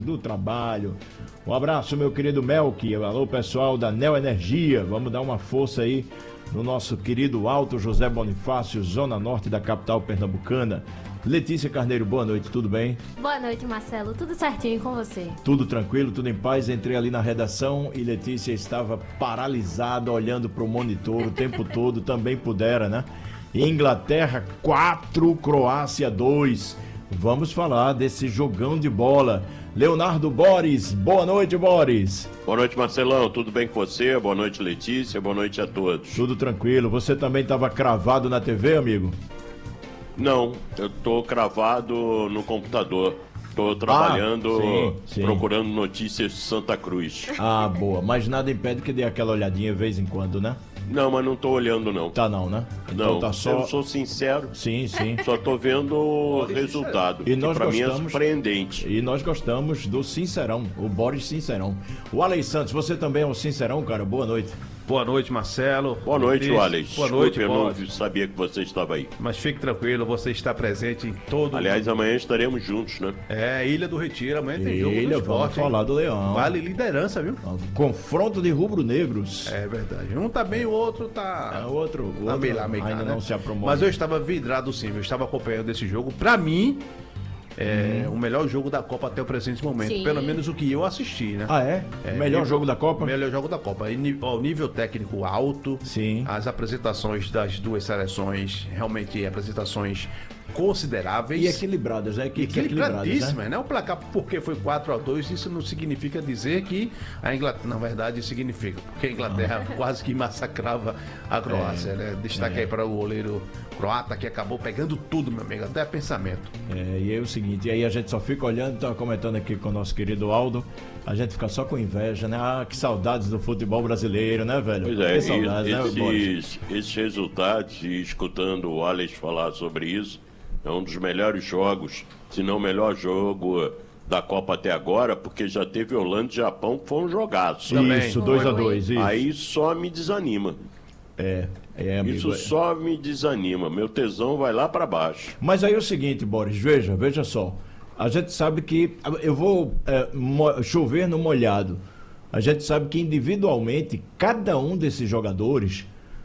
do trabalho. Um abraço, meu querido Melk. Alô, pessoal da Neo Energia. Vamos dar uma força aí no nosso querido Alto José Bonifácio, zona norte da capital pernambucana. Letícia Carneiro, boa noite, tudo bem? Boa noite, Marcelo. Tudo certinho com você? Tudo tranquilo, tudo em paz. Entrei ali na redação e Letícia estava paralisada, olhando para o monitor o tempo todo. Também pudera, né? Inglaterra 4, Croácia 2. Vamos falar desse jogão de bola. Leonardo Boris, boa noite, Boris. Boa noite, Marcelão, tudo bem com você? Boa noite, Letícia, boa noite a todos. Tudo tranquilo, você também estava cravado na TV, amigo? Não, eu tô cravado no computador. Tô trabalhando, sim. procurando notícias de Santa Cruz. Ah, boa, mas nada impede que dê aquela olhadinha de vez em quando, né? Não, mas não tô olhando, não. Tá não, né? Então Não, tá só... eu sou sincero. Sim. Só tô vendo o resultado, E nós que pra mim é gostamos... surpreendente. E nós gostamos do Sincerão, o Boris Sincerão. O Alex Santos, você também é um Sincerão, cara? Boa noite. Boa noite, Marcelo. Boa noite, Alex. Boa noite, eu não Boris. sabia que você estava aí. Mas fique tranquilo, você está presente em todo... Aliás, amanhã estaremos juntos, né? Ilha do Retiro, amanhã tem jogo do Vamos esporte. falar do Leão. Vale liderança, viu? Confronto de rubro-negros. É verdade. Um tá bem, o outro tá... O outro meio ainda não se aprumou. Mas eu estava vidrado sim, eu estava acompanhando esse jogo. Pra mim, é o melhor jogo da Copa até o presente momento. Sim. Pelo menos o que eu assisti, né? Ah, é? Melhor jogo da Copa? Melhor jogo da Copa. O nível técnico alto. Sim. As apresentações das duas seleções, realmente apresentações consideráveis. E equilibradas, né? Equilibradíssimas, né? O placar, porque foi 4-2, isso não significa dizer que a Inglaterra, na verdade, significa, porque a Inglaterra quase que massacrava a Croácia, né? Destaque aí para o goleiro croata, que acabou pegando tudo, meu amigo, até pensamento. E é o seguinte, e aí a gente só fica olhando, tá comentando aqui com o nosso querido Aldo, a gente fica só com inveja, né? Ah, que saudades do futebol brasileiro, né, velho? Pois é, que saudades, né, Boris? esses resultados, e escutando o Alex falar sobre isso, é um dos melhores jogos, se não o melhor jogo da Copa até agora, porque já teve Holanda e Japão que foram jogados. Isso, 2-2, isso. Aí só me desanima. Amigo. Isso só me desanima. Meu tesão vai lá para baixo. Mas aí é o seguinte, Boris, veja só. A gente sabe que, eu vou chover no molhado, a gente sabe que individualmente, cada um desses jogadores,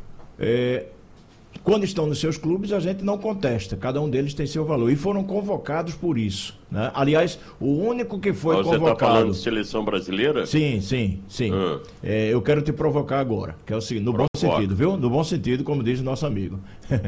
quando estão nos seus clubes, a gente não contesta, cada um deles tem seu valor, e foram convocados por isso, né? Aliás, o único que foi Você convocado... está falando de seleção brasileira? Sim. Eu quero te provocar agora, que é o seguinte, no bom sentido, viu? No bom sentido, como diz o nosso amigo.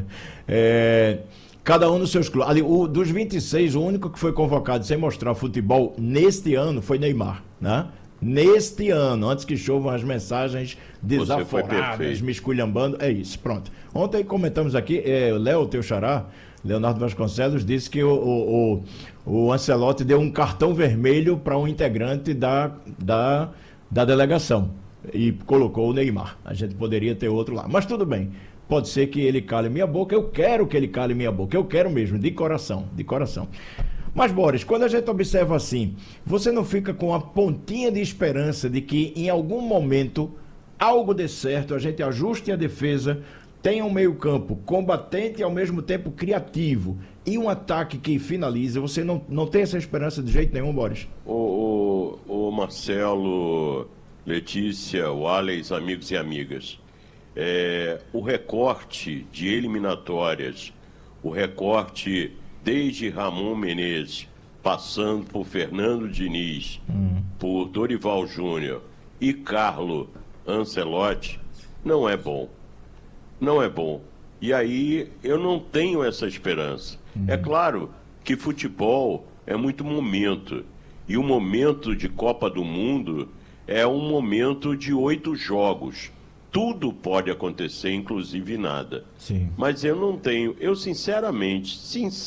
Cada um nos seus clubes. Ali, dos 26, o único que foi convocado sem mostrar futebol neste ano foi Neymar, né? Neste ano, antes que chovam as mensagens desaforadas, me esculhambando, é isso, pronto. Ontem comentamos aqui, o Léo, teu xará, Leonardo Vasconcelos, disse que o Ancelotti deu um cartão vermelho para um integrante da delegação e colocou o Neymar. A gente poderia ter outro lá, mas tudo bem. Pode ser que ele cale minha boca, eu quero que ele cale minha boca, eu quero mesmo, de coração. Mas, Boris, quando a gente observa assim, você não fica com a pontinha de esperança de que em algum momento algo dê certo, a gente ajuste a defesa, tenha um meio-campo combatente e ao mesmo tempo criativo e um ataque que finalize? Você não tem essa esperança de jeito nenhum, Boris? O Marcelo, Letícia, o Alex, amigos e amigas, o recorte de eliminatórias, o recorte desde Ramon Menezes, passando por Fernando Diniz, por Dorival Júnior e Carlo Ancelotti, não é bom. Não é bom. E aí eu não tenho essa esperança. É claro que futebol é muito momento. E o momento de Copa do Mundo é um momento de 8 jogos. Tudo pode acontecer, inclusive nada. Sim. Mas eu não tenho, eu sinceramente,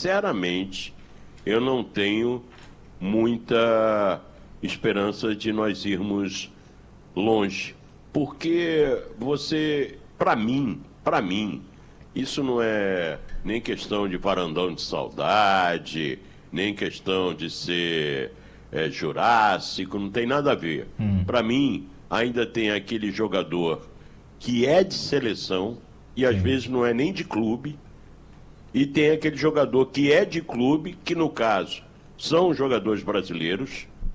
eu não tenho muita esperança de nós irmos longe. Porque para mim, isso não é nem questão de varandão de saudade, nem questão de ser jurássico, não tem nada a ver. Para mim, ainda tem aquele jogador que é de seleção, e às vezes não é nem de clube, e tem aquele jogador que é de clube, que no caso são jogadores brasileiros,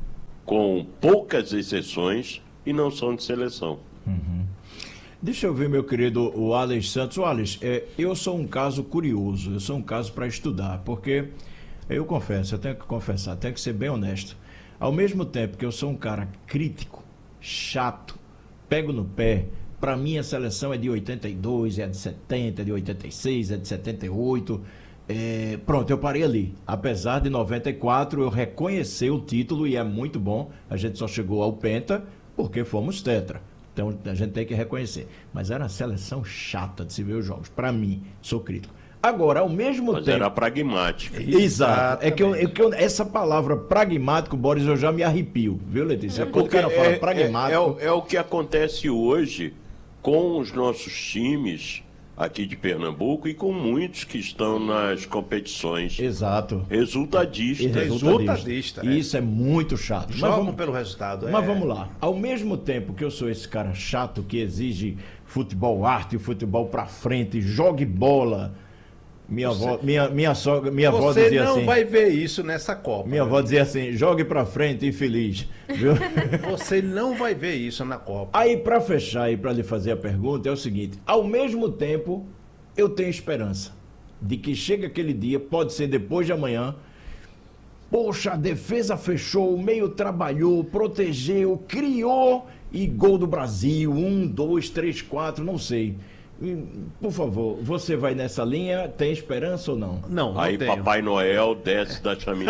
com poucas exceções, e não são de seleção. Deixa eu ver, meu querido, o Alex Santos. Alex, eu sou um caso curioso, eu sou um caso para estudar, porque eu confesso, eu tenho que confessar, tenho que ser bem honesto. Ao mesmo tempo que eu sou um cara crítico, chato, pego no pé, para mim a seleção é de 82, é de 70, é de 86, é de 78. Pronto, eu parei ali. Apesar de 94 eu reconhecer o título e é muito bom. A gente só chegou ao Penta porque fomos tetra. Então a gente tem que reconhecer. Mas era uma seleção chata de se ver os jogos. Para mim, sou crítico. Agora, ao mesmo tempo... Mas era pragmática. Exato. Essa palavra pragmático, Boris, eu já me arrepio. Viu, Letícia? Porque o cara fala pragmático... É o que acontece hoje com os nossos times aqui de Pernambuco e com muitos que estão nas competições. Exato. Resultadista. Isso é muito chato. Jogam pelo resultado. Mas vamos lá. Ao mesmo tempo que eu sou esse cara chato que exige futebol arte, futebol pra frente, jogue bola. Minha avó dizia assim... Você não vai ver isso nessa Copa. Minha avó dizia assim, jogue pra frente e feliz. Viu? Você não vai ver isso na Copa. Aí, pra fechar e pra lhe fazer a pergunta, é o seguinte. Ao mesmo tempo, eu tenho esperança de que chegue aquele dia, pode ser depois de amanhã. Poxa, a defesa fechou, o meio trabalhou, protegeu, criou e gol do Brasil. 1, 2, 3, 4, não sei. Por favor, você vai nessa linha? Tem esperança ou não? Não Aí tenho. Papai Noel desce da chaminé.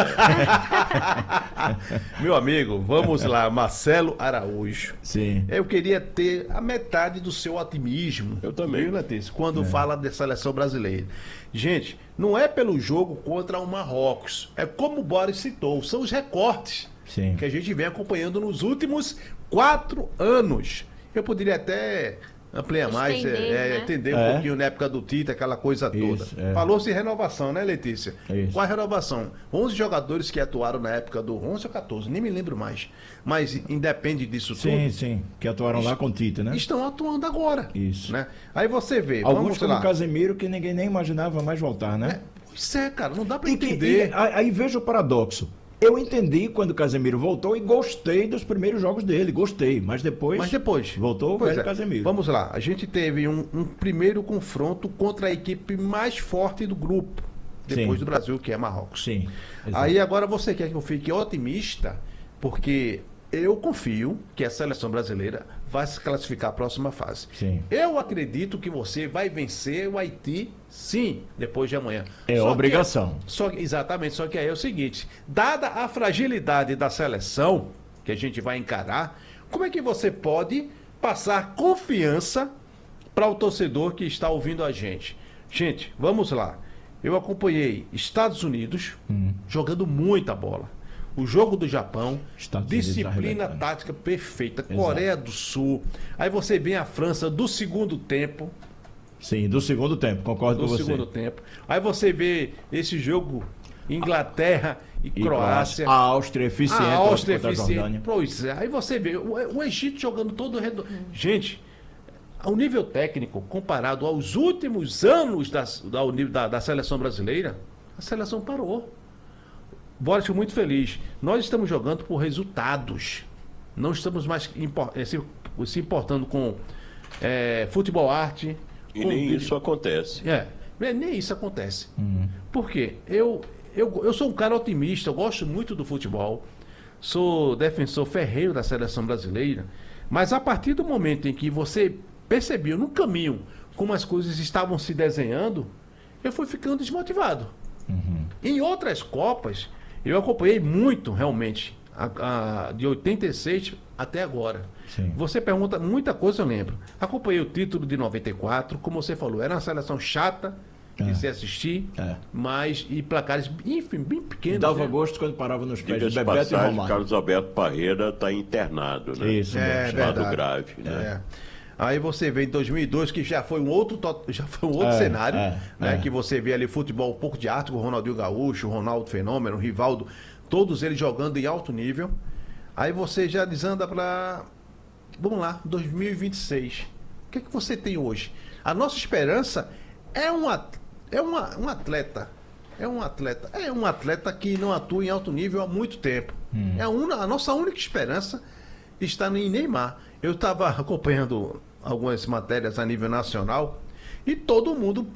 Meu amigo, vamos lá, Marcelo Araújo. Sim. Eu queria ter a metade do seu otimismo. Eu também. Viu, Letícia? Quando fala da seleção brasileira. Gente, não é pelo jogo contra o Marrocos. É como o Boris citou, são os recortes Sim. que a gente vem acompanhando nos últimos 4 anos. Eu poderia até ampliar mais, entender um pouquinho na época do Tite, aquela coisa toda. Falou-se em renovação, né, Letícia? Isso. Qual a renovação? 11 jogadores que atuaram na época do 11 ou 14, nem me lembro mais. Mas independe disso tudo. Sim, que atuaram lá com o Tite, né? Estão atuando agora. Isso. Né? Aí você vê, Alguns vamos como lá. o Casemiro, que ninguém nem imaginava mais voltar, né? Pois é, cara, não dá pra entender. Aí veja o paradoxo. Eu entendi quando o Casemiro voltou e gostei dos primeiros jogos dele, gostei. Mas depois voltou o velho Casemiro. Vamos lá, a gente teve um primeiro confronto contra a equipe mais forte do grupo, depois do Brasil, que é Marrocos. Sim. Exato. Aí agora você quer que eu fique otimista, porque eu confio que a seleção brasileira vai se classificar à próxima fase. Sim. Eu acredito que você vai vencer o Haiti, sim, depois de amanhã. É obrigação. Exatamente, só que aí é o seguinte, dada a fragilidade da seleção que a gente vai encarar, como é que você pode passar confiança para o torcedor que está ouvindo a gente? Gente, vamos lá. Eu acompanhei Estados Unidos jogando muita bola. O jogo do Japão, disciplina tática perfeita. Exato. Coreia do Sul. Aí você vem a França do segundo tempo. Sim, do segundo tempo, concordo com você. Do segundo tempo. Aí você vê esse jogo Inglaterra e Croácia. A Áustria eficiente. A Áustria eficiente. Pois é. Aí você vê o Egito jogando todo redondo. Gente, ao nível técnico, comparado aos últimos anos da seleção brasileira, a seleção parou. Boris, muito feliz. Nós estamos jogando por resultados. Não estamos mais se importando com futebol arte. E nem isso acontece. Nem isso acontece. Por quê? Eu sou um cara otimista, eu gosto muito do futebol. Sou defensor ferrenho da seleção brasileira. Mas a partir do momento em que você percebeu no caminho como as coisas estavam se desenhando, eu fui ficando desmotivado. Em outras Copas, eu acompanhei muito, realmente, de 86 até agora. Sim. Você pergunta, muita coisa eu lembro. Acompanhei o título de 94, como você falou, era uma seleção chata de se assistir, mas e placares, enfim, bem pequenos. Dava gosto quando parava nos pés de Diga-se Bebeto e passagem, Romário. Carlos Alberto Parreira está internado, né? Isso, estado grave, né? Aí você vê em 2002 que já foi um outro cenário, né? Que você vê ali futebol um pouco de arte com o Ronaldinho Gaúcho, o Ronaldo Fenômeno, o Rivaldo, todos eles jogando em alto nível. Aí você já desanda para, vamos lá, 2026. O que é que você tem hoje? A nossa esperança é um atleta que não atua em alto nível há muito tempo. A nossa única esperança está em Neymar. Eu estava acompanhando algumas matérias a nível nacional e todo mundo